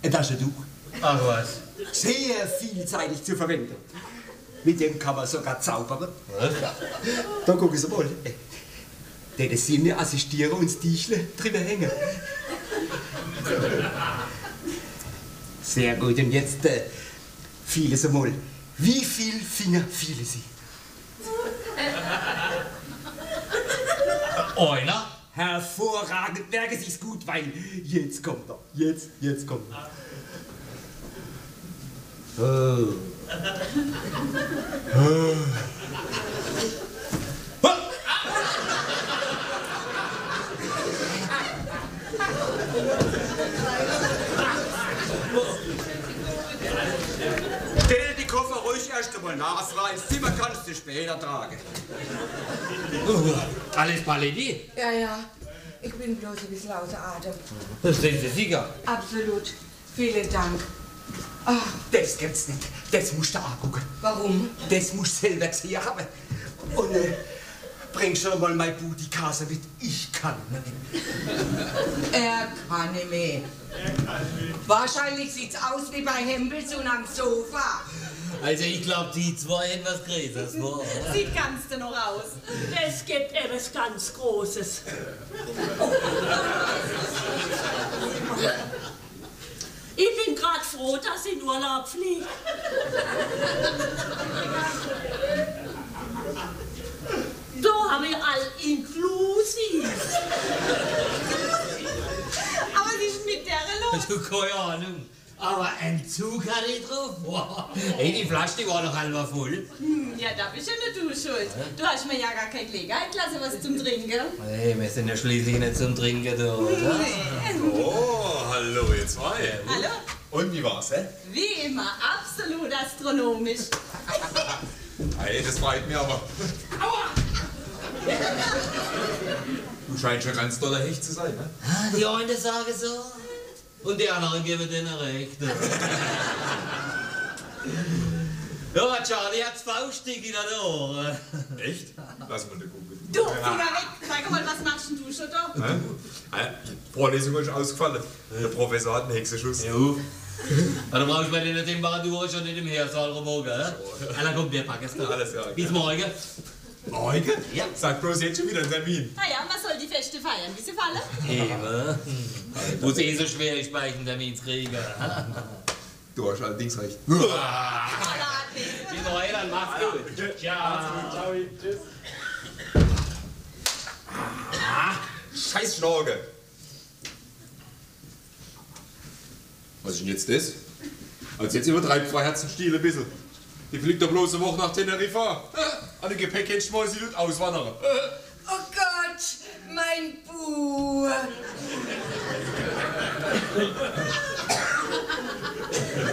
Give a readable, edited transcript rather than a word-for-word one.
Ein Taschentuch. Ach was. Sehr vielseitig zu verwenden. Mit dem kann man sogar zaubern. Was? Da gucken Sie mal. Der Sinne assistieren und das Tischle drüber hängen. Sehr gut, und jetzt fielen Sie mal. Wie viele Finger fielen Sie? Einer? Hervorragend, merken Sie es gut, weil jetzt kommt er. Jetzt kommt er. Oh. Oh. Stell die Koffer ruhig erst einmal nach. Das Zimmer kannst du später tragen. Alles Paletti? Ja. Ich bin bloß ein bisschen außer Atem. Das sind Sie sicher? Absolut. Vielen Dank. Ach, Das gibt's nicht. Das musst du angucken. warum? Das musst du selber gesehen haben. Und bring schon mal mein Booty-Kase mit. Ich kann nicht. Er kann nicht mehr. Wahrscheinlich sieht's aus wie bei Hempelson am Sofa. Also ich glaube, die zwei etwas Größeres war. Sieht ganz noch aus. Es gibt etwas ganz Großes. Ich bin gerade froh, dass ich in Urlaub fliege. Da habe ich all inklusiv. Aber was ist mit der los? Also keine Ahnung. Aber ein Zug hatte ich drauf. Wow. Hey, die Flasche die war noch halber voll. Ja, da bist ja nicht du schuld. Du hast mir ja gar keine Gelegenheit gelassen, was zum Trinken. Hey, wir sind ja schließlich nicht zum Trinken da, oder? Oh, hallo ihr zwei. Hallo? Und wie war's, hä? Wie immer, absolut astronomisch. Hey, das freut mich aber. Aua! Du scheinst schon ganz doller Hecht zu sein, ne? Ah, die einen sagen so und die anderen geben denen recht. Ja, Charlie hat's faustig in den Ohren. Echt? Lass mal da gucken. Du, Finger weg! Sag mal, was machst denn du schon da? Vorlesung ist ausgefallen. Der Professor hat einen Hexenschuss. Jo. Aber du brauchst bei den Temperaturen schon nicht im Hörsaal rumhocken, hä? Alla, komm, wir packen es da. Alles klar. Bis morgen. Morgen? Ja. Sag bloß jetzt schon wieder einen Termin. Naja, man soll die Feste feiern, wie sie fallen. Eben. Wo es so schwer ist, bei einen Termin zu kriegen. Du hast allerdings recht. Bis morgen, dann mach's gut. Ciao. Ciao, tschüss. Scheiß Schnorke. Was ist denn jetzt das? Also jetzt übertreibt Frau Herzenstiel ein bisschen. Die fliegt doch bloß eine Woche nach Teneriffa. An den Gepäckchen schmeißen und auswandern. Oh Gott, mein Bu.